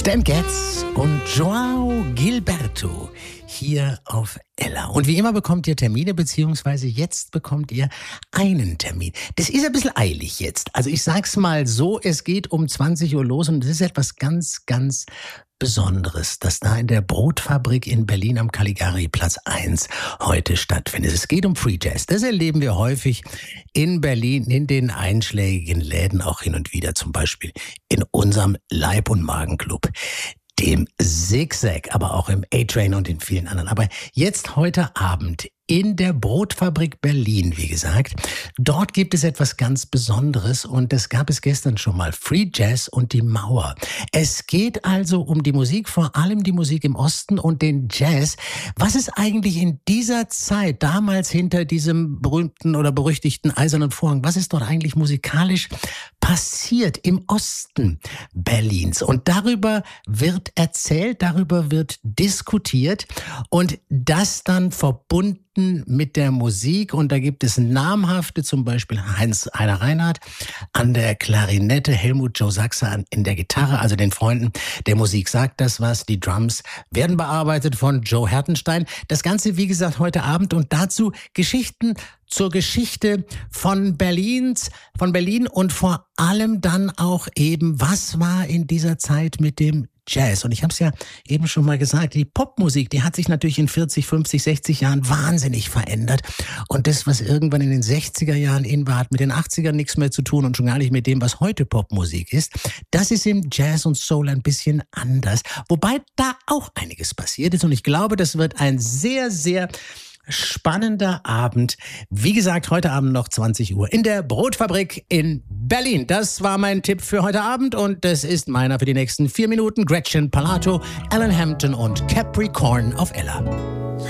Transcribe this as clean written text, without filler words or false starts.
Stan Getz und Joao Gilberto hier auf Ella. Und wie immer bekommt ihr Termine, beziehungsweise jetzt bekommt ihr einen Termin. Das ist ein bisschen eilig jetzt. Also ich sag's mal so, es geht um 20 Uhr los und es ist etwas ganz, ganz Besonderes, das da in der Brotfabrik in Berlin am Caligari-Platz 1 heute stattfindet. Es geht um Free Jazz. Das erleben wir häufig in Berlin, in den einschlägigen Läden auch hin und wieder, zum Beispiel in unserem Leib- und Magenclub, dem Zigzag, aber auch im A-Train und in vielen anderen. Aber jetzt heute Abend in der Brotfabrik Berlin, wie gesagt. Dort gibt es etwas ganz Besonderes und das gab es gestern schon mal. Free Jazz und die Mauer. Es geht also um die Musik, vor allem die Musik im Osten und den Jazz. Was ist eigentlich in dieser Zeit, damals hinter diesem berühmten oder berüchtigten Eisernen Vorhang, was ist dort eigentlich musikalisch passiert im Osten Berlins? Und darüber wird erzählt, darüber wird diskutiert und das dann verbunden mit der Musik. Und da gibt es namhafte, zum Beispiel Heinz-Heiner Reinhardt an der Klarinette, Helmut Joe Sachse in der Gitarre, also den Freunden der Musik sagt das was. Die Drums werden bearbeitet von Joe Hertenstein. Das Ganze, wie gesagt, heute Abend und dazu Geschichten zur Geschichte von Berlin und vor allem dann auch eben, was war in dieser Zeit mit dem Jazz. Und ich habe es ja eben schon mal gesagt, die Popmusik, die hat sich natürlich in 40, 50, 60 Jahren wahnsinnig verändert. Und das, was irgendwann in den 60er Jahren in war, hat mit den 80ern nichts mehr zu tun und schon gar nicht mit dem, was heute Popmusik ist. Das ist im Jazz und Soul ein bisschen anders. Wobei da auch einiges passiert ist. Und ich glaube, das wird ein sehr, sehr spannender Abend. Wie gesagt, heute Abend noch 20 Uhr in der Brotfabrik in Berlin. Das war mein Tipp für heute Abend und das ist meiner für die nächsten 4 Minuten. Gretchen Palato, Alan Hampton und Capricorn auf Ella.